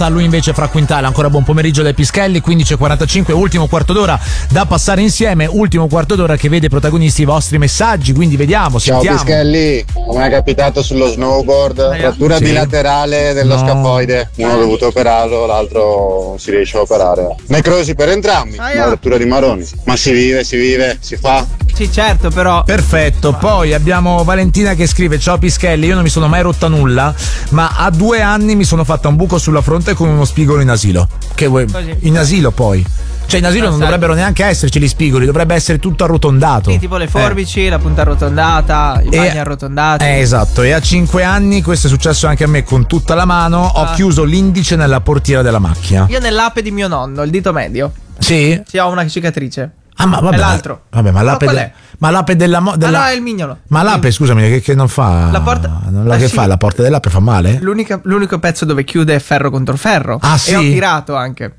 A lui invece fra Quintale. Ancora buon pomeriggio dai Pischelli, 15:45, ultimo quarto d'ora da passare insieme, ultimo quarto d'ora che vede protagonisti i vostri messaggi, quindi vediamo, sentiamo. Ciao Pischelli, come è capitato sullo snowboard, frattura bilaterale dello scafoide, uno ha dovuto operarlo, l'altro non si riesce a operare. Necrosi per entrambi, una rottura di maroni, ma si vive, si fa. Sì, certo, però. Perfetto, poi abbiamo Valentina che scrive: ciao Pischelli, io non mi sono mai rotta nulla, ma a 2 anni mi sono fatta un buco sulla fronte con uno spigolo in asilo. Che vuoi? In asilo poi. Cioè in asilo non dovrebbero neanche esserci gli spigoli, dovrebbe essere tutto arrotondato. Sì, tipo le forbici, la punta arrotondata, i bagni arrotondati. Esatto, e a 5 anni, questo è successo anche a me con tutta la mano, ho chiuso l'indice nella portiera della macchina. Io nell'ape di mio nonno, il dito medio. Sì? Sì, ho una cicatrice. Ah, ma vabbè. È l'altro. Vabbè, ma l'ape, ma l'ape della no, è il mignolo. Ma l'ape, scusami, che non fa. La porta. Che fa? La porta dell'ape fa male? L'unico pezzo dove chiude è ferro contro ferro. Ah, sì? E ho tirato anche.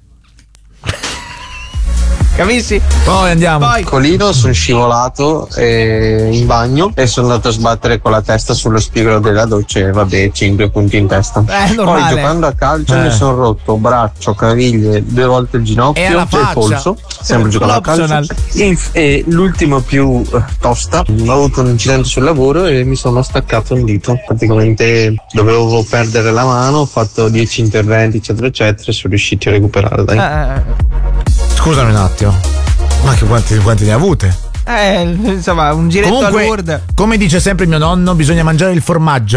Capisci? Poi andiamo. Piccolino sono scivolato in bagno e sono andato a sbattere con la testa sullo spigolo della doccia e vabbè, 5 punti in testa. Poi giocando a calcio mi sono rotto braccio, caviglie, 2 volte il ginocchio e il polso, sempre giocando a calcio. E l'ultimo più tosta, ho avuto un incidente sul lavoro e mi sono staccato un dito. Praticamente dovevo perdere la mano, ho fatto 10 interventi eccetera eccetera e sono riusciti a recuperare, dai. Scusami un attimo, ma che quanti ne ha avute? Insomma, un giretto comunque, al Lourdes. Come dice sempre mio nonno, bisogna mangiare il formaggio.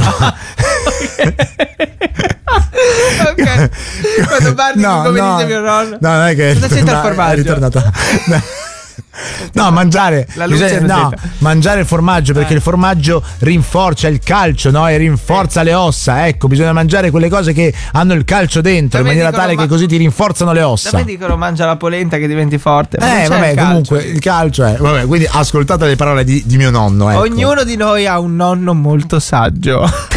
Ok. Quando parli come dice mio nonno. No, non è che cosa c'entra il formaggio? È ritornata. No, mangiare mangiare il formaggio, perché il formaggio rinforza il calcio, no? E rinforza le ossa. Ecco, bisogna mangiare quelle cose che hanno il calcio dentro, in maniera tale che così ti rinforzano le ossa. Da me dicono mangia la polenta che diventi forte. Vabbè, comunque il calcio è. Vabbè, quindi ascoltate le parole di mio nonno. Ecco. Ognuno di noi ha un nonno molto saggio.